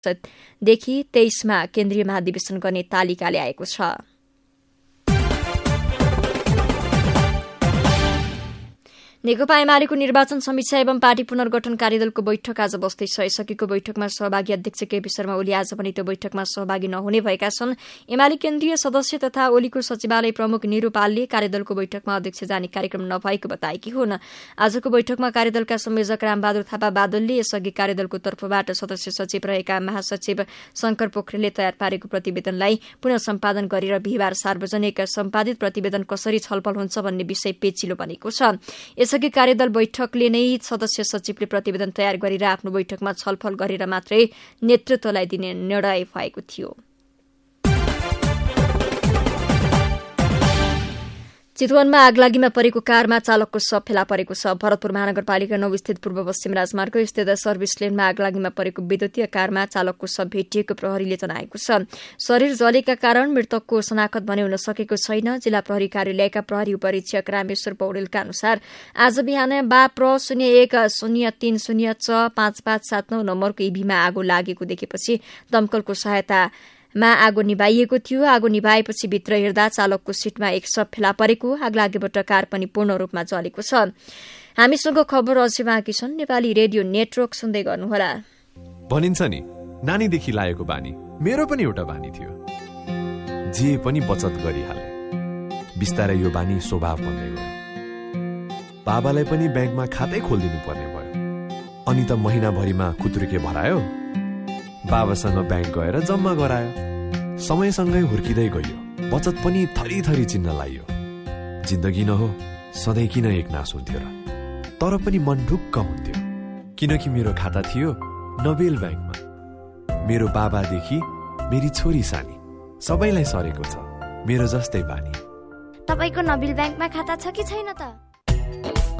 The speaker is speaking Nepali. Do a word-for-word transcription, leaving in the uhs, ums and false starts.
देखि तेइसमा केन्द्रीय महाधिवेशन गर्ने तालिका ल्याएको छ। नेकपा एमालेको निर्वाचन समीक्षा एवं पार्टी पुनर्गठन कार्यदलको बैठक आज बस्दैछ। यसअघिको बैठकमा सहभागी अध्यक्ष केपी शर्मा ओली आज पनि त्यो बैठकमा सहभागी नहुने भएका छन्। एमाले केन्द्रीय सदस्य तथा ओलीको सचिवालय प्रमुख निरू पालले कार्यदलको बैठकमा अध्यक्ष जाने कार्यक्रम नभएको बताएकी हुन्। आजको बैठकमा कार्यदलका संयोजक रामबहादुर थापा बादलले यसअघि कार्यदलको तर्फबाट सदस्य सचिव रहेका महासचिव शंकर पोखरेलले तयार पारेको प्रतिवेदनलाई पुनः सम्पादन गरेर बिहिबार सार्वजनिक सम्पादित प्रतिवेदन कसरी छलफल हुन्छ भन्ने विषय पेचिलो बनेको छ। यसअघि कार्यदल बैठकले नै सदस्य सचिवले प्रतिवेदन तयार गरेर आफ्नो बैठकमा छलफल गरेर मात्रै नेतृत्वलाई दिने निर्णय भएको थियो। चितवनमा आगलागीमा परेको कारमा चालकको शव फेला परेको छ। भरतपुर महानगरपालिका नौ स्थित पूर्व पश्चिम राजमार्ग स्थित सर्भिस लेनमा आगलागीमा परेको विद्युतीय कारमा चालकको शव भेटिएको प्रहरीले जनाएको छ। शरीर जलेका कारण मृतकको शनाखत भने हुन सकेको छैन। जिल्ला प्रहरी कार्यालयका प्रहरी उपरीक्षक रामेश्वर पौडेलका अनुसार आज बिहान बा प्र शून्य एक शून्य तीन शून्य च पाँच पाँच सात नौ नम्बरको इभीमा आगो लागेको देखेपछि दमकलको सहायता मा आगो निभाइएको थियो। आगो निभाएपछि भित्र हेर्दा चालकको सीटमा एक शव फेला परेको, आग लागेबाट कार पनि पूर्ण रूपमा जलेको छ। हामीसँग खबर अझै बाँकी छन्। नेपाली रेडियो नेटवर्क सुन्दै गर्नुहोला। भनिन्छ नि नानीदेखि लागेको बानी मेरो पनि एउटा बानी थियो, जे पनि बचत गरिहाले। बिस्तारै यो बानी स्वभाव बन्दै गयो। बाबालाई पनि ब्याङ्कमा खातै खोलिदिनु पर्ने भयो। अनि त महिनाभरिमा खुत्रुके भरायो, बाबासँग ब्याङ्क गएर जम्मा गरायो। समयसँगै हुर्किँदै गयो, बचत पनि थरी थरी चिन्न लाग्यो। जिन्दगी न हो सधैँ किन एक नास हुन्थ्यो र? तर पनि मन ढुक्क हुन्थ्यो, किनकि मेरो खाता थियो नोबेल ब्याङ्कमा। मेरो बाबादेखि मेरी छोरी सानी सबैलाई सरेको छ मेरो जस्तै बानी। तपाईको नोबेल ब्याङ्कमा खाता छ कि छैन त?